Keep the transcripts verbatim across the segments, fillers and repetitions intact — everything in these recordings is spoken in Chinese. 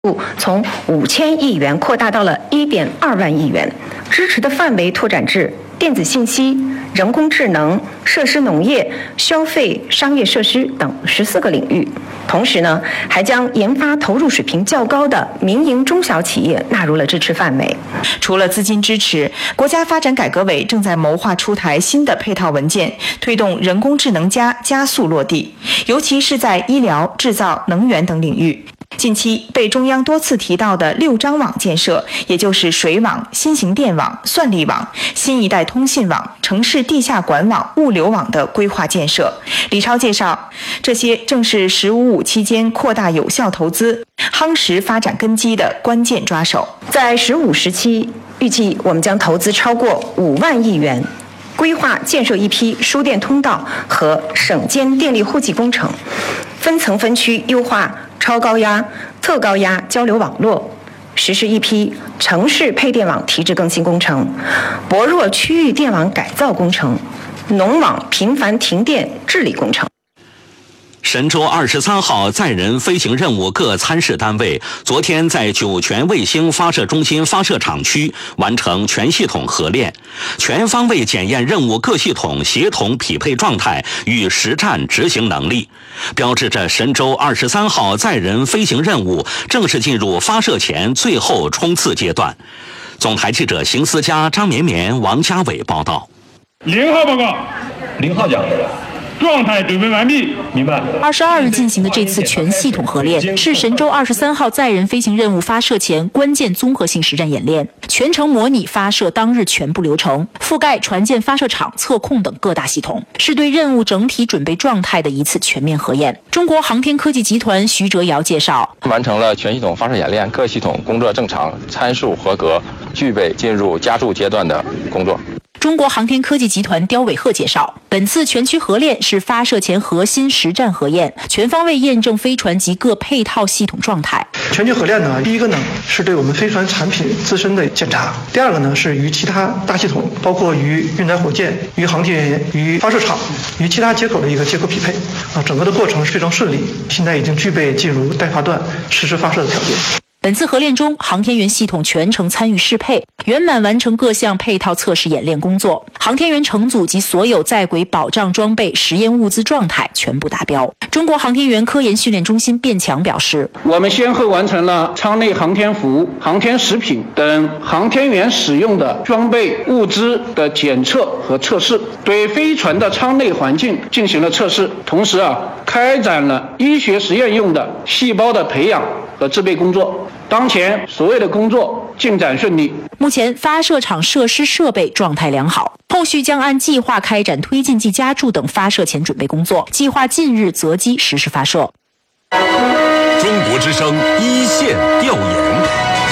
从五千亿元扩大到了一点二万亿元，支持的范围拓展至电子信息、人工智能、设施农业、消费、商业设施等十四个领域。同时呢，还将研发投入水平较高的民营中小企业纳入了支持范围。 除了资金支持，国家发展改革委正在谋划出台新的配套文件，推动人工智能加加速落地，尤其是在医疗、制造、能源等领域。近期被中央多次提到的六张网建设，也就是水网、新型电网、算力网、新一代通信网、城市地下管网、物流网的规划建设。李超介绍，这些正是“十五五”期间扩大有效投资、夯实发展根基的关键抓手。 在“十五”时期，预计我们将投资超过五万亿元，规划建设一批输电通道和省间电力户籍工程，分层分区优化超高压、特高压交流网络，实施一批城市配电网提质更新工程、薄弱区域电网改造工程、农网频繁停电治理工程。 神舟二十三号载人飞行任务各参试单位昨天在酒泉卫星发射中心发射场区完成全系统核练，全方位检验任务各系统协同匹配状态与实战执行能力，标志着神舟二十三号载人飞行任务正式进入发射前最后冲刺阶段。总台记者邢思佳、张绵绵、王家伟报道。 零号报告，零号讲。状态准备完毕，明白。 二十二日进行的这次全系统核练，是神舟二十三号载人飞行任务发射前关键综合性实战演练，全程模拟发射当日全部流程，覆盖船舰发射场、测控等各大系统，是对任务整体准备状态的一次全面核验。中国航天科技集团徐哲尧介绍， 完成了全系统发射演练，各系统工作正常，参数合格，具备进入加注阶段的工作。 中国航天科技集团刁伟鹤介绍，本次全区核练是发射前核心实战核验，全方位验证飞船及各配套系统状态。 全区核练呢，第一个呢是对我们飞船产品自身的检查，第二个呢是与其他大系统，包括与运载火箭、与航天员、与发射场、与其他接口的一个接口匹配啊，整个的过程是非常顺利，现在已经具备进入待发段实施发射的条件。 本次核练中，航天员系统全程参与适配，圆满完成各项配套测试演练工作。航天员乘组及所有在轨保障装备、实验物资状态全部达标。中国航天员科研训练中心卞强表示， 我们先后完成了舱内航天服、航天食品等航天员使用的装备物资的检测和测试，对飞船的舱内环境进行了测试，同时啊，开展了医学实验用的细胞的培养和制备工作。当前所有的工作进展顺利， 目前发射场设施设备状态良好，后续将按计划开展推进剂加注等发射前准备工作，计划近日择机实施发射。 中国之声一线调研。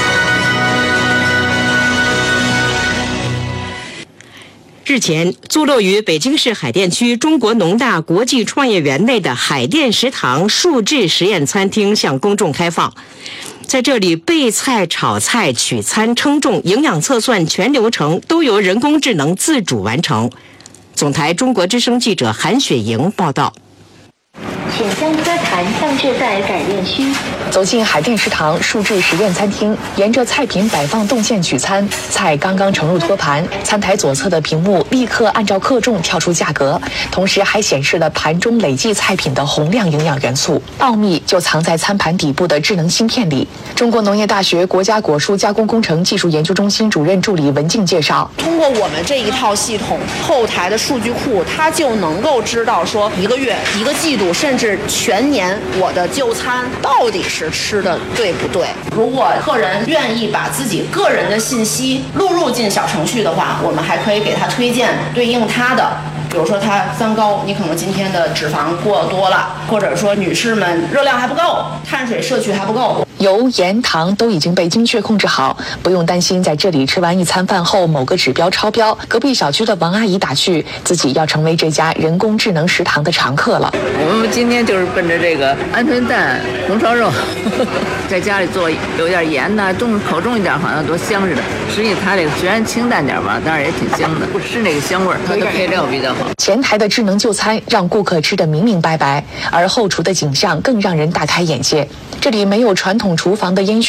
日前，坐落于北京市海淀区中国农大国际创业园内的海淀食堂数字实验餐厅向公众开放。在这里，备菜、炒菜、取餐、称重、营养测算全流程都由人工智能自主完成。总台中国之声记者韩雪莹报道。 请将餐盘放置在改练区。 走进海淀食堂数字实验餐厅，沿着菜品摆放动线取餐，菜刚刚盛入托盘，餐台左侧的屏幕立刻按照克重跳出价格，同时还显示了盘中累计菜品的洪亮营养元素。奥秘就藏在餐盘底部的智能芯片里。中国农业大学国家果蔬加工工程技术研究中心主任助理文静介绍， 通过我们这一套系统后台的数据库，它就能够知道说一个月、一个季度，甚至全年我的就餐到底是吃的对不对。如果客人愿意把自己个人的信息录入进小程序的话，我们还可以给他推荐对应他的，比如说他三高，你可能今天的脂肪过多了，或者说女士们热量还不够，碳水摄取还不够， 油、盐、糖都已经被精确控制好，不用担心在这里吃完一餐饭后某个指标超标。隔壁小区的王阿姨打趣，自己要成为这家人工智能食堂的常客了。 我们今天就是奔着这个鹌鹑蛋、红烧肉，在家里做有点盐呐，重口重一点，好像多香似的。实际它这个虽然清淡点吧，但是也挺香的，是那个香味儿，它的配料比较好。 前台的智能就餐让顾客吃得明明白白，而后厨的景象更让人大开眼界。这里没有传统统厨房的烟